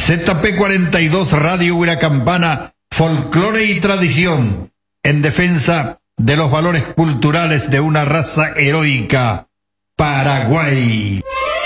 ZP42 Radio Huiracampana, folclore y tradición, en defensa de los valores culturales de una raza heroica, Paraguay.